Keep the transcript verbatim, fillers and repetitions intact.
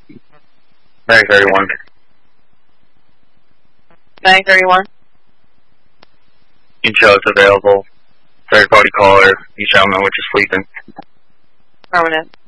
nine thirty-one. nine thirty-one. You show it's available. Third party caller. You shall know which is sleeping. Affirmative.